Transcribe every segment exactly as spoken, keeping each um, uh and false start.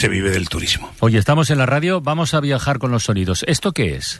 se vive del turismo. Oye, estamos en la radio, vamos a viajar con los sonidos. ¿Esto qué es?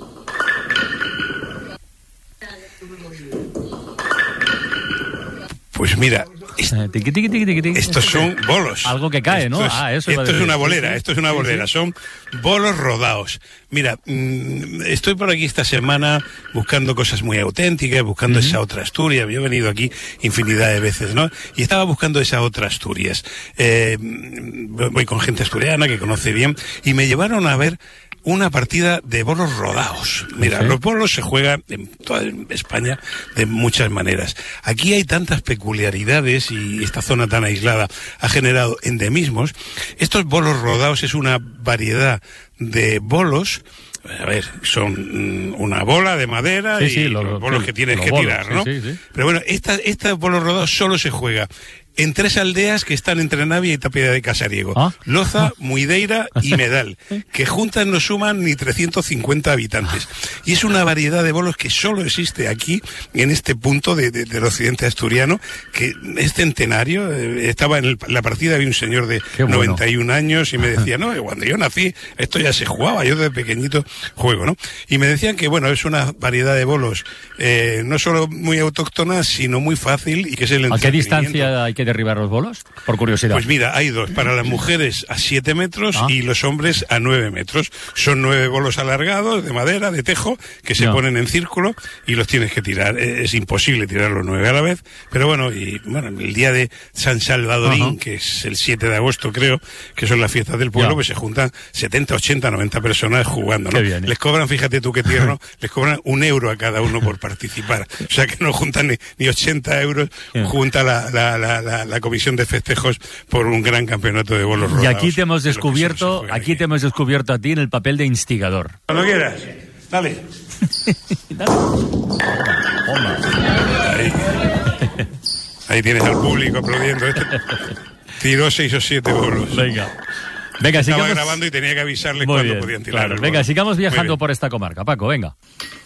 Pues mira, est- Tiqui, tiqui, tiqui, tiqui, tiqui. estos son bolos. Algo que cae, ¿no? Esto es, Ah, eso iba a esto es decir. una bolera, Sí, sí. esto es una Sí, bolera, sí. son bolos rodados. Mira, mmm, estoy por aquí esta semana buscando cosas muy auténticas, buscando Uh-huh. esa otra Asturias. Yo he venido aquí infinidad de veces, ¿no? Y estaba buscando esa otra Asturias. Eh, voy con gente asturiana que conoce bien y me llevaron a ver una partida de bolos rodados. Mira, Sí. los bolos se juegan en toda España de muchas maneras. Aquí hay tantas peculiaridades y esta zona tan aislada ha generado endemismos. Estos bolos rodados es una variedad de bolos. A ver, son mm, una bola de madera Sí, y sí, lo- los bolos sí, que tienes los que bolos, tirar, sí, ¿no? sí, sí. Pero bueno, esta, estos bolos rodados solo se juega en tres aldeas que están entre Navia y Tapia de Casariego. ¿Ah? Loza, Muideira y Medal, que juntas no suman ni trescientos cincuenta habitantes. Y es una variedad de bolos que solo existe aquí, en este punto de, de- del occidente asturiano, que es centenario. Eh, estaba en el- la partida, había un señor de Qué bueno. noventa y un años y me decía, no, cuando yo nací, esto ya se jugaba, yo desde pequeñito juego, ¿no? Y me decían que, bueno, es una variedad de bolos, eh, no solo muy autóctona, sino muy fácil y que es el ¿A qué entretenimiento. distancia hay que derribar los bolos? Por curiosidad. Pues mira, hay dos, para las mujeres a siete metros Ah. y los hombres a nueve metros. Son nueve bolos alargados de madera, de tejo, que se Ya. ponen en círculo y los tienes que tirar. Eh, Es imposible tirar los nueve a la vez, pero bueno, y bueno, el día de San Salvadorín, Ajá. que es el siete de agosto creo, que son las fiestas del pueblo, Ya. pues se juntan setenta, ochenta, noventa personas jugando, ¿no? Qué bien, ¿eh? Les cobran, fíjate tú qué tierno, les cobran un euro a cada uno por participar. O sea que no juntan ni, ni ochenta euros, Ya. junta la, la, la, la, la comisión de festejos por un gran campeonato de bolos Y rodados. aquí te hemos Es lo que solo se descubierto, juega aquí te hemos descubierto a ti en el papel de instigador. Cuando quieras, dale. Ahí. Ahí tienes al público aplaudiendo. Este tiró seis o siete bolos. Venga. Venga, Estaba sigamos. grabando y tenía que avisarles Muy cuándo bien, podían tirar. claro. el Venga, bolo. sigamos Muy viajando bien. por esta comarca. Paco, venga.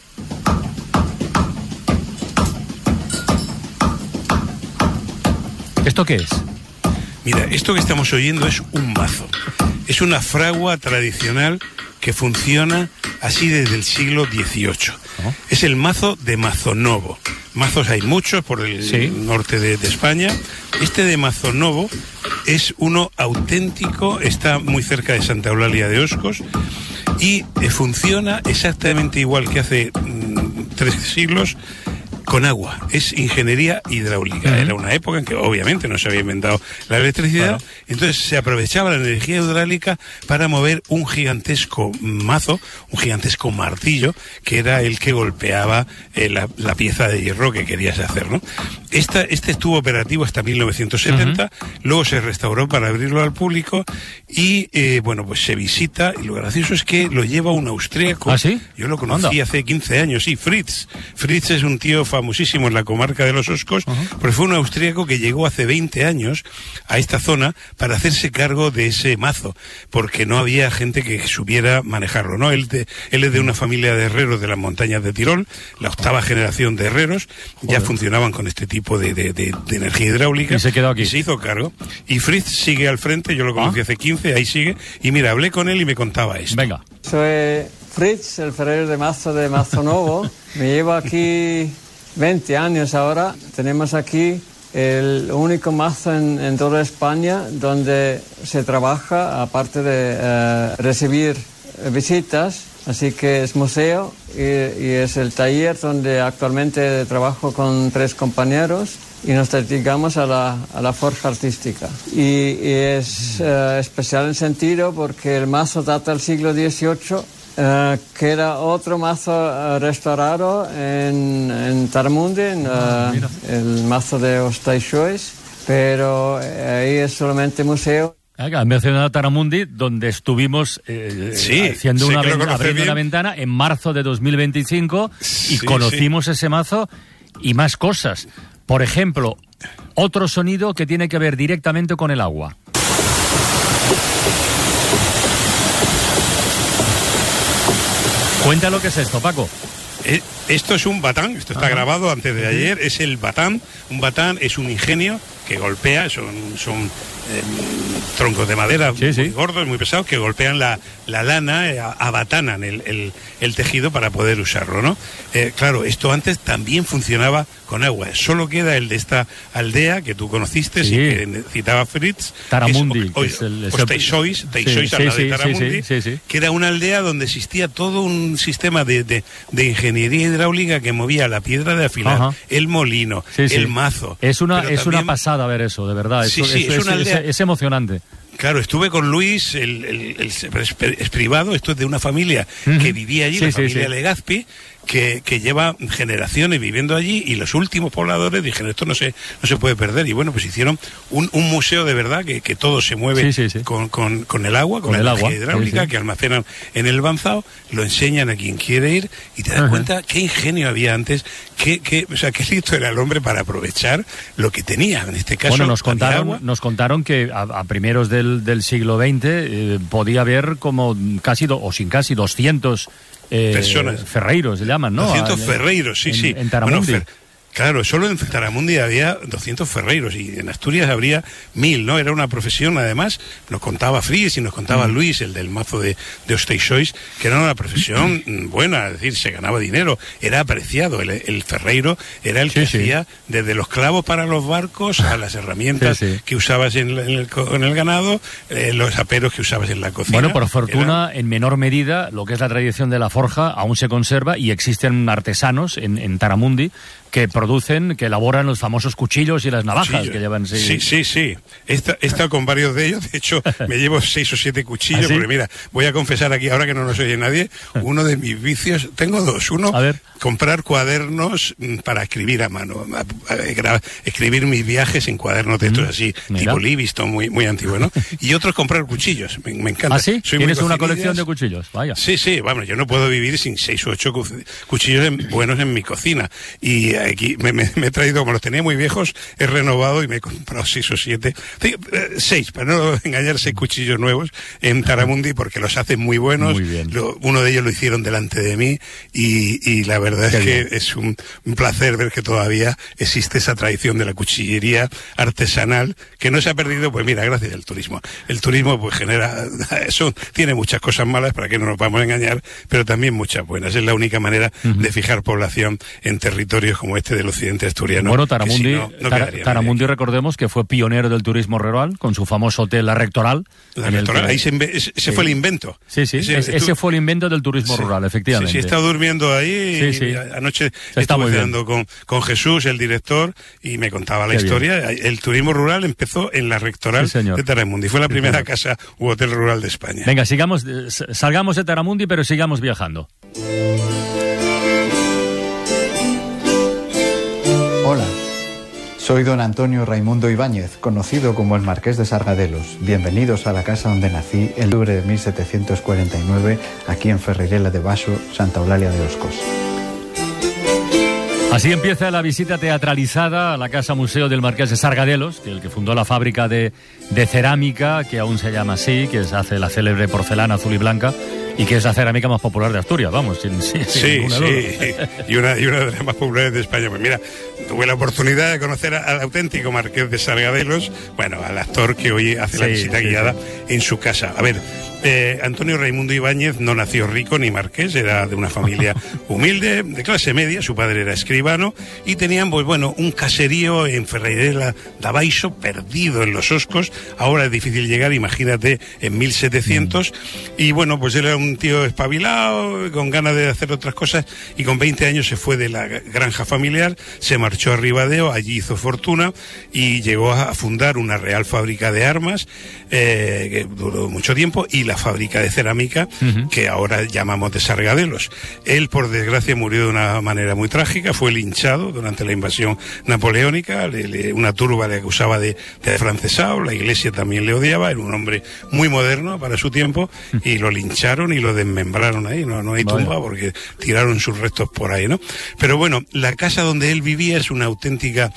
¿Esto qué es? Mira, esto que estamos oyendo es un mazo. Es una fragua tradicional que funciona así desde el siglo dieciocho. Oh. Es el mazo de Mazonovo. Mazos hay muchos por el Sí. norte de, de España. Este de Mazonovo es uno auténtico, está muy cerca de Santa Eulalia de Oscos y eh, funciona exactamente igual que hace mm, tres siglos, con agua. Es ingeniería hidráulica. Uh-huh. Era una época en que obviamente no se había inventado la electricidad, Claro. entonces se aprovechaba la energía hidráulica para mover un gigantesco mazo, un gigantesco martillo, que era el que golpeaba eh, la, la pieza de hierro que querías hacer, ¿no? Esta, este estuvo operativo hasta mil novecientos setenta, uh-huh. Luego se restauró para abrirlo al público y, eh, bueno, pues se visita, y lo gracioso es que lo lleva un austríaco. ¿Ah, sí? Yo lo conocí Anda. hace quince años, sí, Fritz. Fritz es un tío famosísimo en la comarca de los Oscos, uh-huh. porque fue un austríaco que llegó hace veinte años a esta zona para hacerse cargo de ese mazo, porque no había gente que supiera manejarlo, ¿no? Él, de, él es de una familia de herreros de las montañas de Tirol, la octava generación de herreros, ya Joder. funcionaban con este tipo de, de, de, de energía hidráulica. Y se quedó aquí. Y se hizo cargo. Y Fritz sigue al frente, yo lo conocí ¿Ah? hace quince, ahí sigue, y mira, hablé con él y me contaba esto. Venga. Soy Fritz, el ferrero de mazo de Mazonovo. Me llevo aquí veinte años ahora. Tenemos aquí el único mazo en, en toda España donde se trabaja, aparte de uh, recibir visitas, así que es museo y, y es el taller donde actualmente trabajo con tres compañeros y nos dedicamos a la, a la forja artística. Y, y es uh, especial en sentido porque el mazo data del siglo dieciocho, uh, que era otro mazo uh, restaurado en, en Taramundi, en, uh, Ah, el mazo de Ostaixois, pero ahí es solamente museo. Han mencionado Taramundi, donde estuvimos eh, Sí, haciendo sé una, que lo ven- conoces abriendo bien. una ventana en marzo de dos mil veinticinco y Sí, conocimos ese mazo y más cosas. Por ejemplo, otro sonido que tiene que ver directamente con el agua. Cuenta lo que es esto, Paco. Eh, Esto es un batán, esto está Ajá. grabado antes de ayer, es el batán. Un batán es un ingenio que golpea, son, son eh, troncos de madera sí, muy sí. gordos, muy pesados, que golpean la, la lana, eh, abatanan el, el, el tejido para poder usarlo, ¿no? Eh, claro, esto antes también funcionaba con agua. Solo queda el de esta aldea que tú conociste, Sí. y que citaba Fritz. Taramundi, que que es, es el- o, es o el- Teixois, Teixois Sí, al lado sí, de sí, Taramundi, sí, sí, sí. que era una aldea donde existía todo un sistema de, de, de ingeniería hidráulica que movía la piedra de afilar, Ajá. el molino, Sí, sí. el mazo. Es una, Pero es una también- pasada ver eso, de verdad. Sí, Eso- sí, eso es una aldea- es emocionante. Claro, estuve con Luis, el, el- el- es, es privado, esto es de una familia Ujú. que vivía allí, Sí, la sí, familia sí. Legazpi, que, que lleva generaciones viviendo allí, y los últimos pobladores dijeron, esto no se, no se puede perder. Y bueno, pues hicieron un, un museo de verdad que, que todo se mueve Sí, sí, sí. Con, con, con el agua, con, Con la el energía agua, hidráulica sí, sí. que almacenan en el Banzao, lo enseñan a quien quiere ir y te das Ajá. cuenta qué ingenio había antes, qué, qué, o sea, qué listo era el hombre para aprovechar lo que tenía. En este caso, Bueno, nos había contaron, agua. nos contaron que a, a primeros del, del siglo veinte eh, podía haber como casi, do- o sin casi, doscientos eh, Personas. ferreiros, se llaman, ¿no? doscientos Ah, ferreiros, sí, en, sí. En Taramundi. Bueno, fer- claro, solo en Taramundi había doscientos ferreiros y en Asturias habría mil, ¿no? Era una profesión, además, nos contaba Fries y nos contaba Mm. Luis, el del mazo de, de Osteixois, que era una profesión mm, buena, es decir, se ganaba dinero, era apreciado. El, el ferreiro era el que Sí, sí. hacía desde los clavos para los barcos a las herramientas Sí, sí. que usabas en, en el, co- en el ganado, eh, los aperos que usabas en la cocina. Bueno, por Era- fortuna, en menor medida, lo que es la tradición de la forja aún se conserva y existen artesanos en, en Taramundi que producen, que elaboran los famosos cuchillos y las navajas Cuchillo. que llevan. Sí, sí, sí. He esta- he estado con varios de ellos. De hecho, me llevo seis o siete cuchillos. ¿Ah, sí? Porque mira, voy a confesar aquí, ahora que no nos oye nadie, uno de mis vicios, tengo dos. Uno, A ver. comprar cuadernos mm, para escribir a mano. a- a- gra- escribir mis viajes en cuadernos de estos Mm, así, mira. tipo Livingston, muy, muy antiguo, ¿no? Y otro es comprar cuchillos. Me, me encanta. ¿Ah, sí? Soy muy ¿Tienes una cocinillas. colección de cuchillos? Vaya. Sí, sí, vamos, yo no puedo vivir sin seis o ocho cu- cuchillos en- buenos en mi cocina. Y aquí me, me- me he traído, como los tenía muy viejos, he renovado y me he comprado seis o siete, sí, eh, seis, para no engañar, seis cuchillos nuevos en Taramundi porque los hacen muy buenos. Muy bien. Lo- uno de ellos lo hicieron delante de mí y, y la verdad Qué es que bien. es un, un placer ver que todavía existe esa tradición de la cuchillería artesanal que no se ha perdido, pues mira, gracias al turismo. El turismo pues genera, eso tiene muchas cosas malas, para que no nos vamos a engañar, pero también muchas buenas. Es la única manera Ujú. de fijar población en territorios como este del occidente asturiano. Bueno, que Taramundi, si no, no Tara- quedaría Taramundi nadie recordemos que fue pionero del turismo rural con su famoso hotel La Rectoral. aquí. La en el Rectoral, que- ahí se inve- ese, ese Sí. fue el invento. Sí, sí, Ese- ese, estu- ese fue el invento del turismo Sí. rural, efectivamente. Sí, sí, he estado durmiendo ahí. Sí, sí. y anoche Está estuve muy bien. cenando con, con Jesús, el director, y me contaba la Qué historia. El turismo rural empezó en la Rectoral Sí, señor. de Taramundi. Fue la Sí, primera señor. casa u hotel rural de España. Venga, sigamos, eh, s- salgamos de Taramundi, pero sigamos viajando. Hola, soy don Antonio Raimundo Ibáñez, conocido como el Marqués de Sargadelos. Bienvenidos a la casa donde nací el octubre de mil setecientos cuarenta y nueve, aquí en Ferreirela de Baso, Santa Eulalia de Oscos. Así empieza la visita teatralizada a la Casa Museo del Marqués de Sargadelos, que el que fundó la fábrica de, de cerámica, que aún se llama así, que se hace la célebre porcelana azul y blanca, y que es la cerámica más popular de Asturias, vamos, sin, sin, sin Sí, ninguna sí, duda. y una, y una de las más populares de España. Pues mira, tuve la oportunidad de conocer a- al auténtico Marqués de Sargadelos, bueno, al actor que hoy hace la Sí, visita sí, guiada sí. en su casa. A ver, eh, Antonio Raimundo Ibáñez no nació rico ni marqués, era de una familia humilde, de clase media, su padre era escribano, y tenían, pues bueno, un caserío en Ferreirela de Baixo, perdido en los Oscos. Ahora es difícil llegar, imagínate, en mil setecientos, y bueno, pues él era un tío espabilado, con ganas de hacer otras cosas, y con veinte años se fue de la granja familiar, se marchó a Ribadeo, allí hizo fortuna, y llegó a fundar una real fábrica de armas, eh, que duró mucho tiempo, y la fábrica de cerámica, Ujú. que ahora llamamos de Sargadelos. Él, por desgracia, murió de una manera muy trágica, fue linchado durante la invasión napoleónica, le- le- una turba le acusaba de, de afrancesado, la iglesia también le odiaba, era un hombre muy moderno para su tiempo, y lo lincharon y lo desmembraron ahí, no, no hay Vaya. tumba porque tiraron sus restos por ahí, ¿no? Pero bueno, la casa donde él vivía es una auténtica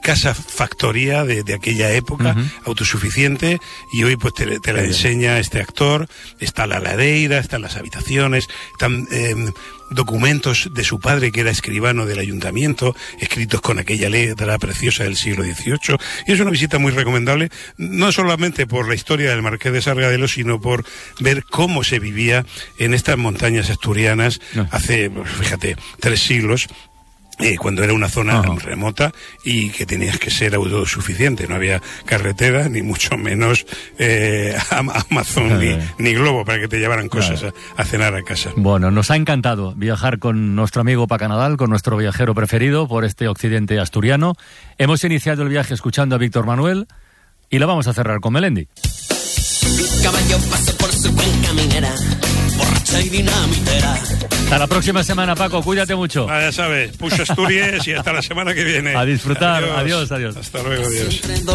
casa factoría de, de aquella época, uh-huh. autosuficiente, y hoy pues te, te la enseña este actor. Está la ladeira, están las habitaciones, están eh, documentos de su padre, que era escribano del ayuntamiento, escritos con aquella letra preciosa del siglo dieciocho, y es una visita muy recomendable, no solamente por la historia del Marqués de Sargadelos, sino por ver cómo se vivía en estas montañas asturianas no. hace, fíjate, tres siglos, Eh, cuando era una zona uh-huh. remota y que tenías que ser autosuficiente. No había carretera, ni mucho menos eh, Amazon, uh-huh. ni, ni Globo para que te llevaran cosas uh-huh. a, a cenar a casa. Bueno, nos ha encantado viajar con nuestro amigo Paca Nadal, con nuestro viajero preferido por este occidente asturiano. Hemos iniciado el viaje escuchando a Víctor Manuel y lo vamos a cerrar con Melendi. Caballo pasó por su cuenca minera, borracha y dinamitera. Hasta la próxima semana, Paco, cuídate mucho. Ah, ya sabes, push Asturias y hasta la semana que viene. A disfrutar, adiós, adiós. adiós. Hasta luego, adiós.